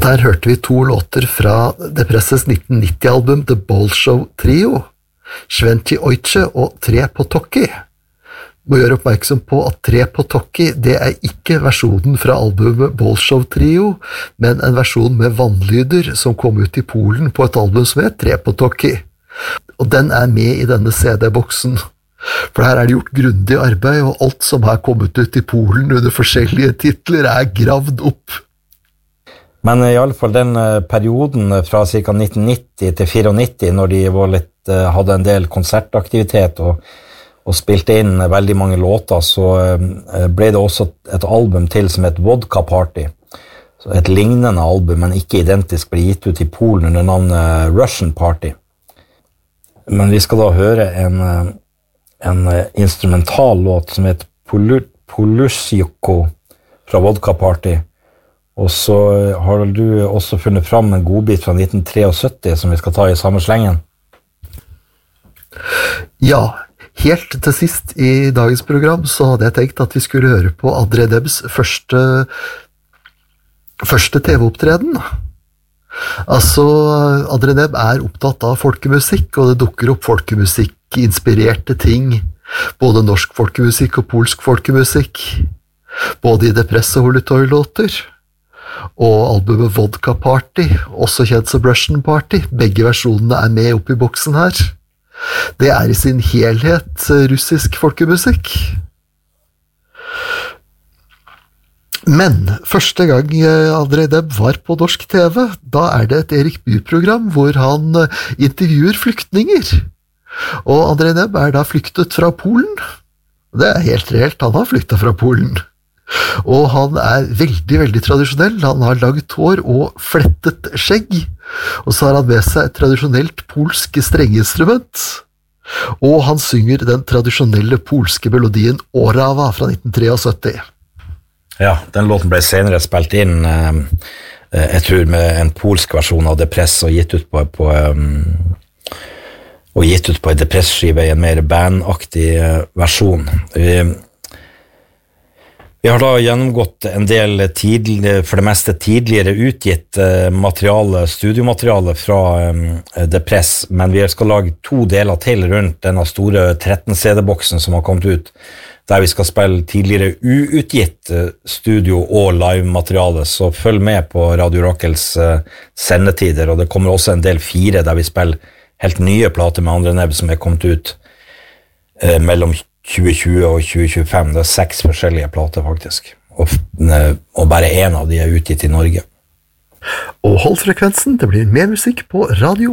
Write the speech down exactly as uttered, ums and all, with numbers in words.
der hørte vi to låter fra Depresses nitten nitti-album The Bolshoi Trio, Sventi Ojce og Tre Potoki. Må gjøre oppmerksom på at Tre Potoki, det er ikke versjonen fra albumet Bolshoi Trio, men en versjon med vannlyder som kom ut i Polen på et album som het Tre Potoki. Og den er med i denne C D-boksen. For her er det gjort grundig arbeid, og alt som har kommet ut i Polen under forskjellige titler er gravd opp. Men i alle fall den perioden fra ca. nitten nitti til nittifire, når de var litt, hadde en del konsertaktivitet og, og spilte inn veldig mange låter, så ble det også et album til som het Vodka Party. Så et lignende album, men ikke identisk, ble gitt ut i Polen under navnet Russian Party. Men vi skal da høre en, en instrumental låt som heter Polushiko fra Vodka Party. Og så har du også funnet fram en godbit fra nitten syttitre som vi skal ta i samme slengen. Ja, helt til sist i dagens program så hadde jeg tenkt at vi skulle høre på André Debs første, første T V-opptreden. Altså, André Deb er opptatt av folkemusikk, og det dukker opp folkemusikk-inspirerte ting, både norsk folkemusikk og polsk folkemusikk, både i Depress og Holutoy-låter. Og albumet Vodka Party, også kjent som Russian Party, begge versjonene er med oppe i boksen her. Det er i sin helhet russisk folkemusikk. Men første gang André Deb var på norsk T V, da er det et Erik Bye-program hvor han intervjuer flyktninger. Og André Deb er da flyktet fra Polen. Det er helt reelt, han har flyktet fra Polen. Og han er veldig, veldig tradisjonell. Han har laget hår og flettet skjegg. Og så har han med seg et tradisjonelt polsk strengeinstrument. Og han synger den tradisjonelle polske melodien Orava fra nitten syttitre. Ja, den låten ble senere spilt inn, jeg tror med en polsk versjon av Depress, og gitt ut på, på og gitt ut på en Depress-skive i en mer bandaktig versjon. Vi Vi har da gjennomgått en del tidlig, for det meste tidligere utgitt materiale, studiomateriale fra Depress, men vi skal lage to deler til rundt denne store tretten C D-boksen som har kommet ut, der vi skal spille tidligere uutgitt studio- og live-materiale, så følg med på Radio Rockels sendetider, og det kommer også en del fire der vi spiller helt nye plater med André Deb som er kommet ut eh, mellom tjue tjue og tjue tjuefem, det er seks forskjellige plater faktisk, og, og bare en av de er utgitt i Norge. Og hold frekvensen, det blir mer musikk på Radio